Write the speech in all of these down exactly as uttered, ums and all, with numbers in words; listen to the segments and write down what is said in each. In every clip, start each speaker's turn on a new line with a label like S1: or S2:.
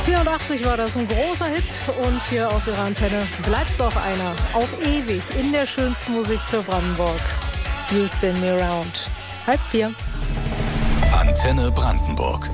S1: vierundachtzig war das ein großer Hit und hier auf Ihrer Antenne bleibt's auch einer. Auf ewig in der schönsten Musik für Brandenburg. You Spin Me Round. Halb vier.
S2: Antenne Brandenburg.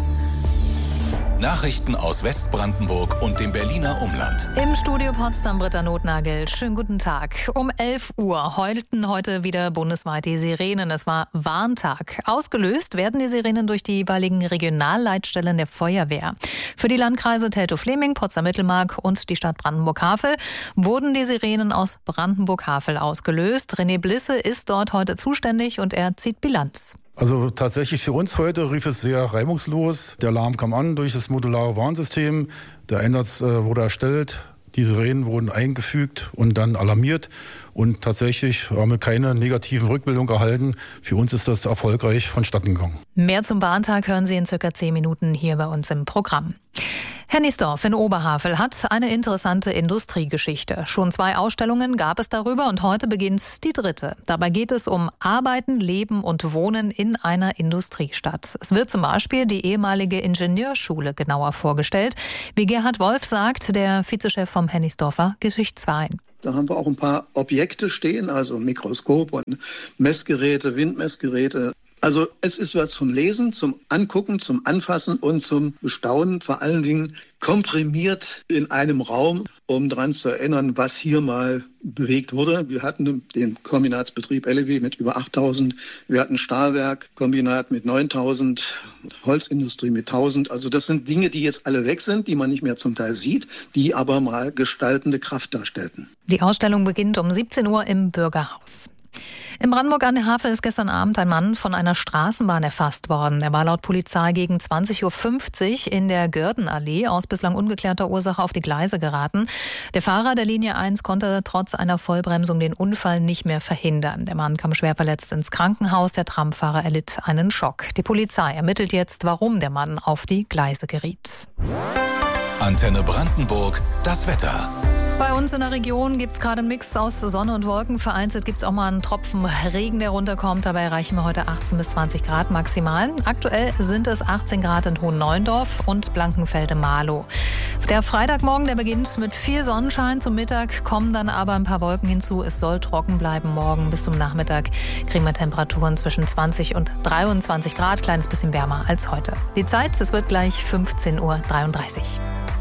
S2: Nachrichten aus Westbrandenburg und dem Berliner Umland.
S3: Im Studio Potsdam Britta Notnagel. Schönen guten Tag. Um elf Uhr heulten heute wieder bundesweit die Sirenen. Es war Warntag. Ausgelöst werden die Sirenen durch die jeweiligen Regionalleitstellen der Feuerwehr. Für die Landkreise Teltow-Fleming, Potsdam-Mittelmark und die Stadt Brandenburg-Havel wurden die Sirenen aus Brandenburg-Havel ausgelöst. René Blisse ist dort heute zuständig und er zieht Bilanz.
S4: Also tatsächlich für uns heute rief es sehr reibungslos. Der Alarm kam an durch das modulare Warnsystem. Der Einsatz äh, wurde erstellt. Die Sirenen wurden eingefügt und dann alarmiert. Und tatsächlich haben wir keine negativen Rückmeldungen erhalten. Für uns ist das erfolgreich vonstatten gegangen.
S3: Mehr zum Warntag hören Sie in circa zehn Minuten hier bei uns im Programm. Hennigsdorf in Oberhavel hat eine interessante Industriegeschichte. Schon zwei Ausstellungen gab es darüber und heute beginnt die dritte. Dabei geht es um Arbeiten, Leben und Wohnen in einer Industriestadt. Es wird zum Beispiel die ehemalige Ingenieurschule genauer vorgestellt, wie Gerhard Wolf sagt, der Vizechef vom Hennigsdorfer Geschichtsverein.
S5: Da haben wir auch ein paar Objekte stehen, also Mikroskop und Messgeräte, Windmessgeräte. Also es ist was zum Lesen, zum Angucken, zum Anfassen und zum Bestaunen, vor allen Dingen komprimiert in einem Raum, um daran zu erinnern, was hier mal bewegt wurde. Wir hatten den Kombinatsbetrieb Ellewi mit über achttausend, wir hatten Stahlwerkkombinat mit neuntausend, Holzindustrie mit tausend. Also das sind Dinge, die jetzt alle weg sind, die man nicht mehr zum Teil sieht, die aber mal gestaltende Kraft darstellten.
S3: Die Ausstellung beginnt um siebzehn Uhr im Bürgerhaus. In Brandenburg an der Havel ist gestern Abend ein Mann von einer Straßenbahn erfasst worden. Er war laut Polizei gegen zwanzig Uhr fünfzig in der Gördenallee aus bislang ungeklärter Ursache auf die Gleise geraten. Der Fahrer der Linie eins konnte trotz einer Vollbremsung den Unfall nicht mehr verhindern. Der Mann kam schwer verletzt ins Krankenhaus. Der Tramfahrer erlitt einen Schock. Die Polizei ermittelt jetzt, warum der Mann auf die Gleise geriet.
S2: Antenne Brandenburg, das Wetter.
S3: Bei uns in der Region gibt es gerade einen Mix aus Sonne und Wolken. Vereinzelt gibt es auch mal einen Tropfen Regen, der runterkommt. Dabei erreichen wir heute achtzehn bis zwanzig Grad maximal. Aktuell sind es achtzehn Grad in Hohen-Neuendorf und Blankenfelde-Marlow. Der Freitagmorgen, der beginnt mit viel Sonnenschein. Zum Mittag kommen dann aber ein paar Wolken hinzu. Es soll trocken bleiben morgen. Bis zum Nachmittag kriegen wir Temperaturen zwischen zwanzig und dreiundzwanzig Grad. Kleines bisschen wärmer als heute. Die Zeit, es wird gleich fünfzehn Uhr dreiunddreißig.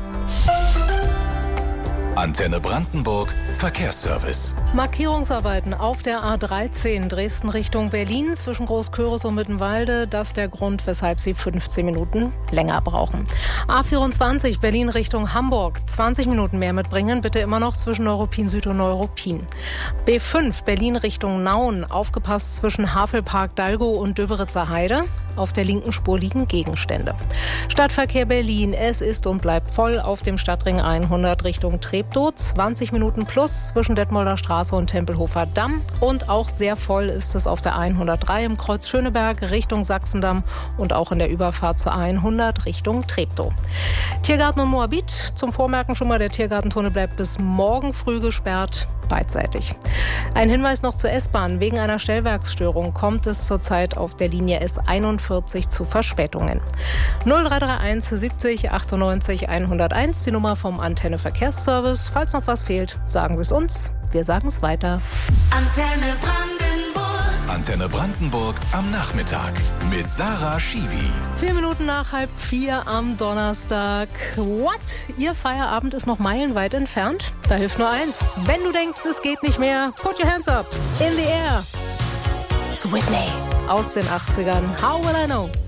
S2: Antenne Brandenburg, Verkehrsservice.
S1: Markierungsarbeiten auf der A dreizehn Dresden Richtung Berlin zwischen Großköris und Mittenwalde. Das ist der Grund, weshalb Sie fünfzehn Minuten länger brauchen. A vierundzwanzig Berlin Richtung Hamburg. zwanzig Minuten mehr mitbringen. Bitte immer noch zwischen Neuruppin Süd und Neuruppin. B fünf Berlin Richtung Nauen. Aufgepasst zwischen Havelpark Dalgo und Döberitzer Heide. Auf der linken Spur liegen Gegenstände. Stadtverkehr Berlin. Es ist und bleibt voll auf dem Stadtring hundert Richtung Treptow. zwanzig Minuten plus zwischen Detmolder Straße und Tempelhofer Damm. Und auch sehr voll ist es auf der hundertdrei im Kreuz Schöneberg Richtung Sachsendamm und auch in der Überfahrt zur hundert Richtung Treptow. Tiergarten und Moabit. Zum Vormerken schon mal, der Tiergartentunnel bleibt bis morgen früh gesperrt. Beidseitig. Ein Hinweis noch zur S-Bahn. Wegen einer Stellwerksstörung kommt es zurzeit auf der Linie S einundvierzig zu Verspätungen. null drei drei eins siebzig achtundneunzig hunderteins, die Nummer vom Antenne Verkehrsservice. Falls noch was fehlt, sagen Sie es uns. Wir sagen es weiter.
S2: Antenne Brandenburg. Antenne Brandenburg am Nachmittag mit Sarah Schiwi.
S1: Vier Minuten nach halb vier am Donnerstag. What? Ihr Feierabend ist noch meilenweit entfernt? Da hilft nur eins. Wenn du denkst, es geht nicht mehr, put your hands up. In the air. Zu Whitney aus den achtzigern. How will I know?